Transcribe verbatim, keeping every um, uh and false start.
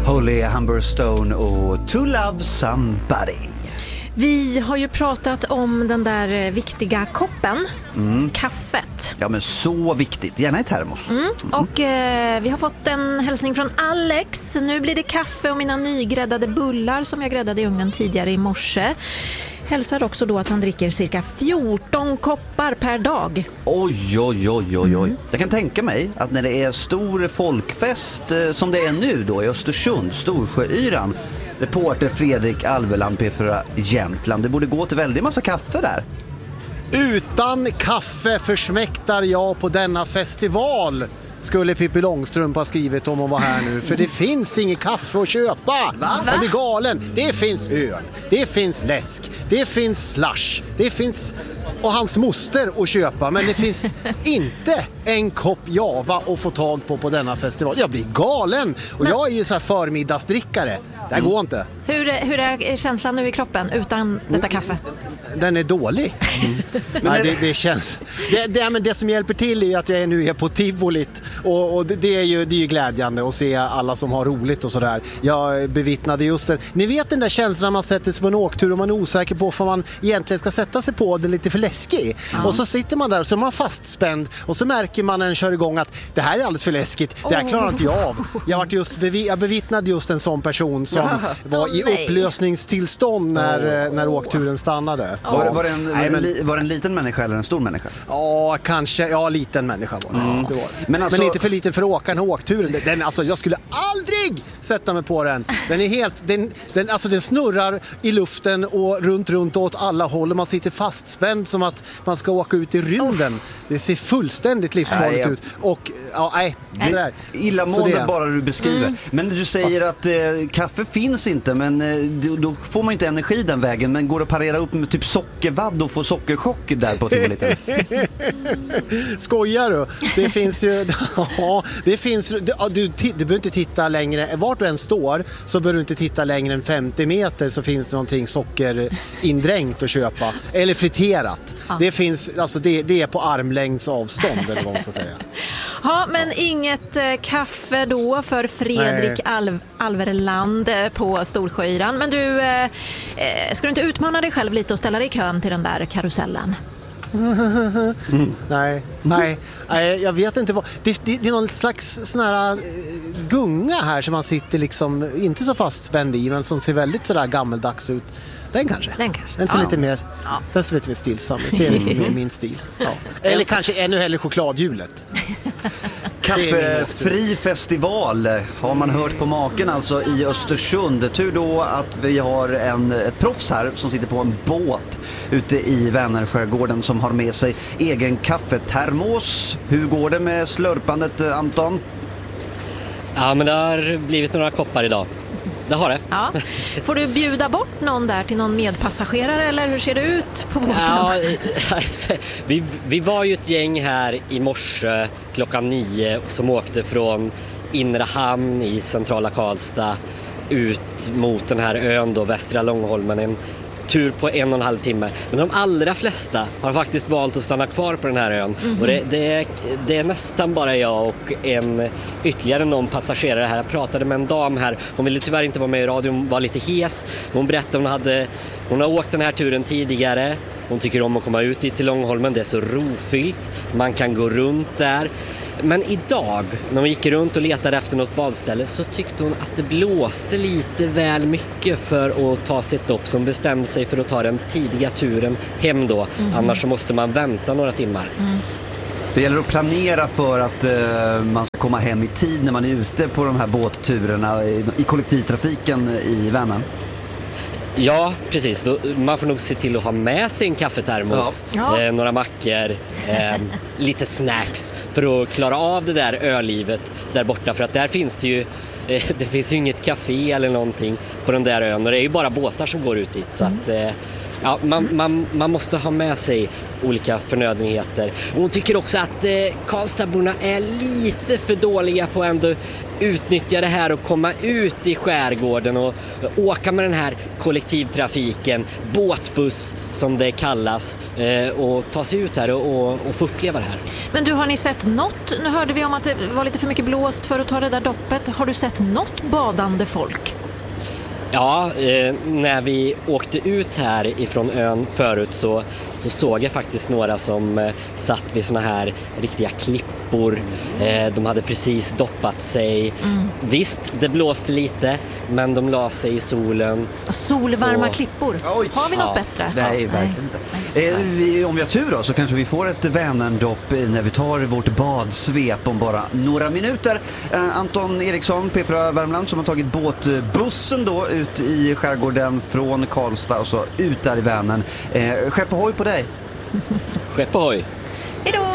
Holly Humberstone och To Love Somebody. Vi har ju pratat om den där viktiga koppen, mm. kaffet. Ja, men så viktigt. Gärna i termos. Mm. Och eh, vi har fått en hälsning från Alex. Nu blir det kaffe och mina nygräddade bullar som jag gräddade i ugnen tidigare i morse. Hälsar också då att han dricker cirka fjorton koppar per dag. Oj, oj, oj, oj, oj. Mm. Jag kan tänka mig att när det är stor folkfest eh, som det är nu då i Östersund, Storsjöyran, reporter Fredrik Alveland, P fyra Jämtland, det borde gå till väldigt massa kaffe där. Utan kaffe försmäktar jag på denna festival, skulle Pippi Långstrump ha skrivit om hon var här nu. För det finns inget kaffe att köpa. Va? Jag blir galen. Det finns öl, det finns läsk, det finns slush, det finns och hans moster att köpa. Men det finns inte en kopp Java att få tag på på denna festival. Jag blir galen. Och men jag är ju så här förmiddagsdrickare. Det här går inte. Hur, hur är känslan nu i kroppen utan detta kaffe? Den är dålig. Mm. Nej, det, det känns. Det, det, men det som hjälper till är att jag nu är på tivolit. Och, och det, det, är ju, det är ju glädjande att se alla som har roligt och sådär. Jag bevittnade just det. Ni vet den där känslan när man sätter sig på en åktur och man är osäker på vad man egentligen ska sätta sig på. Den är lite för läskig. Ja. Och så sitter man där och så är man fastspänd. Och så märker man när den kör igång att det här är alldeles för läskigt. Det här klarar inte jag av. Jag, varit just bevi- jag bevittnade just en sån person som ja. var oh, i upplösningstillstånd när, oh. när åkturen stannade. Var, var, det en, var, Nej, men, li, var det en liten människa eller en stor människa? Ja, kanske. Ja, liten människa var det. Mm. det, var det. Men, alltså, men inte för liten för att åka den här åkturen. Den, alltså, jag skulle aldrig sätta mig på den. Den är helt... Den, den, alltså, den snurrar i luften och runt, runt åt alla håll. Man sitter fastspänd som att man ska åka ut i rymden. Oh. Det ser fullständigt livsfarligt nej, ut. Och, ja, nej. Det där. Illamående bara du beskriver. Mm. Men du säger att eh, kaffe finns inte, men eh, då, då får man inte energi den vägen. Men går det att parera upp med typ sockervadd och få sockerchock där på tivoliten? Skojar du? Det finns ju... ja, det finns... Du, du, du behöver inte titta längre... Vart du än står så behöver du inte titta längre än femtio meter så finns det någonting sockerindränkt att köpa. Eller friterat. Ja. Det finns... Alltså det, det är på armlängds avstånd eller vad man ska säga. Ja, men inget eh, kaffe då för Fredrik Alv- Alverland eh, på Storsjöyran. Men du, eh, ska du inte utmana dig själv lite och ställa dig i kön till den där karusellen? Mm. Nej, nej, nej, jag vet inte vad. Det, det, det är någon slags sån här gunga här som man sitter liksom inte så fastspänd i, men som ser väldigt sådär gammeldags ut. Den kanske. Den kanske. Den ser ja. lite mer, ja. den ser lite stillsam ut. Det är min, min stil. Ja. Eller kanske ännu hellre chokladhjulet. Kaffefri festival har man hört på maken alltså i Östersund. Tur då att vi har en, ett proffs här som sitter på en båt ute i Vänerskärgården som har med sig egen kaffetermos. Hur går det med slurpandet, Anton? Ja, men det har blivit några koppar idag. Det har det. Ja. Får du bjuda bort någon där till någon medpassagerare eller hur ser det ut på båten? Ja, alltså, vi, vi var ju ett gäng här i morse klockan nio som åkte från Inre hamn i centrala Karlstad ut mot den här ön då, Västra Långholmen, en tur på en och en halv timme. Men de allra flesta har faktiskt valt att stanna kvar på den här ön. Mm-hmm. Och det, det, är, det är nästan bara jag och en ytterligare någon passagerare här. Jag pratade med en dam här. Hon ville tyvärr inte vara med i radion. Hon var lite hes. Hon berättade att hon, hade, hon har åkt den här turen tidigare. Hon tycker om att komma ut till Långholmen. Det är så rofyllt. Man kan gå runt där. Men idag, när hon gick runt och letade efter något badställe, så tyckte hon att det blåste lite väl mycket för att ta sitt upp, som bestämde sig för att ta den tidiga turen hem då. Mm. Annars så måste man vänta några timmar. Mm. Det gäller att planera för att uh, man ska komma hem i tid när man är ute på de här båtturerna i, i kollektivtrafiken i Vänern. Ja, precis. Man får nog se till att ha med sig en kaffetermos, ja. eh, några mackor, eh, lite snacks för att klara av det där ölivet där borta. För att där finns det ju, eh, det finns ju inget café eller någonting på den där ön. Och det är ju bara båtar som går ut dit. Så mm. att, eh, ja, man, man, man måste ha med sig olika förnödenheter. Och hon tycker också att eh, Karlstadborna är lite för dåliga på att ändå utnyttja det här och komma ut i skärgården och åka med den här kollektivtrafiken, båtbuss som det kallas, och ta sig ut här och, och, och få uppleva det här. Men du, har ni sett något? Nu hörde vi om att det var lite för mycket blåst för att ta det där doppet. Har du sett något badande folk? Ja, eh, när vi åkte ut här ifrån ön förut så, så såg jag faktiskt några som eh, satt vid såna här riktiga klippor. Eh, de hade precis doppat sig. Mm. Visst, det blåste lite, men de la sig i solen. Solvarma och... klippor. Oj. Har vi något ja. bättre? Nej, verkligen inte. Eh, vi, om vi har tur då så kanske vi får ett Vänerndopp när vi tar vårt badsvep om bara några minuter. Eh, Anton Eriksson, P fyra Värmland, som har tagit båtbussen då ut i skärgården från Karlstad och så ut där i Vänern. Eh, skepp ohoj på dig! Skepp ohoj! Hejdå!